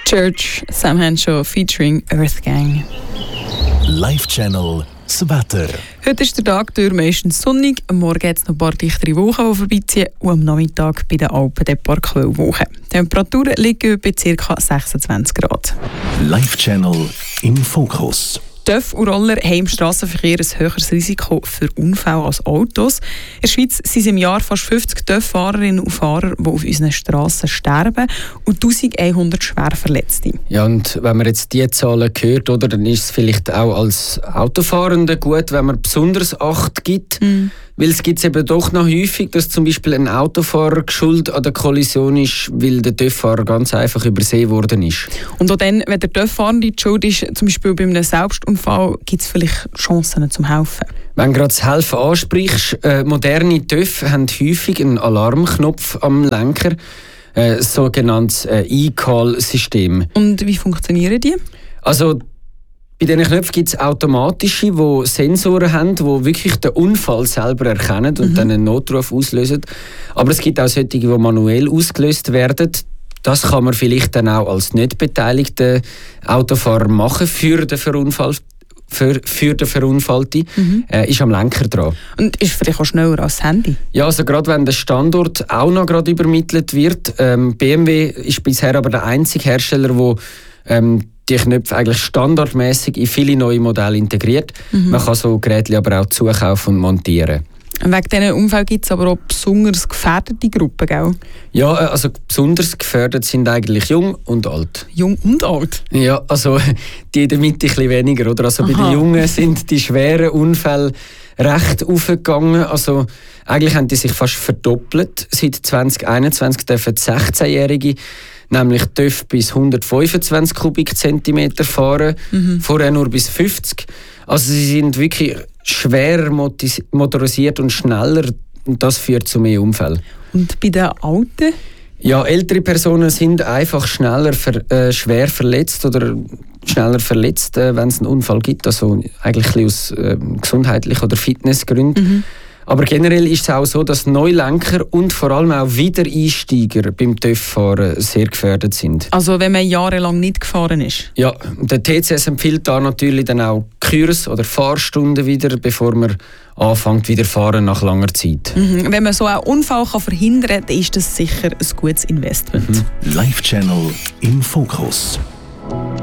Church, Sam Henshaw featuring Earth Gang. Live Channel das Wetter. Heute ist der Tag durch meistens sonnig, am Morgen hat es noch ein paar dichtere Wolken, die vorbeiziehen, und am Nachmittag bei den Alpen ein paar Quellwolken. Die Temperaturen liegen bei ca. 26 Grad. Live Channel im Fokus. TÜV und Roller haben im Strassenverkehr ein höheres Risiko für Unfälle als Autos. In der Schweiz sind es im Jahr fast 50 TÜV-Fahrerinnen und Fahrer, die auf unseren Strassen sterben, und 1100 Schwerverletzte. Ja, und wenn man jetzt diese Zahlen hört, oder, dann ist es vielleicht auch als Autofahrende gut, wenn man besonders Acht gibt. Weil es gibt eben doch noch häufig, dass zum Beispiel ein Autofahrer schuld an der Kollision ist, weil der TÜV-Fahrer ganz einfach übersehen worden ist. Und auch dann, wenn der TÜV-Fahrende die Schuld ist, zum Beispiel bei einem Selbstunfall, gibt es vielleicht Chancen zum Helfen. Wenn du gerade das Helfen ansprichst, moderne TÜV haben häufig einen Alarmknopf am Lenker, sogenanntes E-Call-System. Und wie funktionieren die? Also, bei diesen Knöpfen gibt es automatische, die Sensoren haben, die wirklich den Unfall selber erkennen und dann einen Notruf auslösen. Aber es gibt auch solche, die manuell ausgelöst werden. Das kann man vielleicht dann auch als nicht beteiligter Autofahrer machen für den Verunfallten. Ist am Lenker dran. Und ist vielleicht auch schneller als das Handy? Ja, also gerade wenn der Standort auch noch gerade übermittelt wird. BMW ist bisher aber der einzige Hersteller, der die Knöpfe eigentlich standardmäßig in viele neue Modelle integriert. Man kann so Geräte aber auch zukaufen und montieren. Wegen diesen Unfällen gibt es aber auch besonders gefährdete Gruppen, gell? Ja, also besonders gefährdet sind eigentlich jung und alt. Jung und alt? Ja, also die in der Mitte ein bisschen weniger, oder? Also bei den Jungen sind die schweren Unfälle recht aufgegangen. Also eigentlich haben die sich fast verdoppelt. Seit 2021 dürfen 16-Jährige nämlich TÜV bis 125 Kubikzentimeter fahren, vorher nur bis 50. Also sie sind wirklich schwerer motorisiert und schneller, und das führt zu mehr Unfällen. Und bei den Alten? Ja, ältere Personen sind einfach schneller schwer verletzt oder schneller verletzt, wenn es einen Unfall gibt. Also eigentlich aus gesundheitlichen oder Fitnessgründen. Aber generell ist es auch so, dass Neulenker und vor allem auch Wiedereinsteiger beim TÜV-Fahren sehr gefährdet sind. Also wenn man jahrelang nicht gefahren ist? Ja, der TCS empfiehlt da natürlich dann auch Kurs oder Fahrstunden wieder, bevor man anfängt wieder fahren nach langer Zeit. Wenn man so einen Unfall verhindern kann, dann ist das sicher ein gutes Investment. Live Channel im Fokus.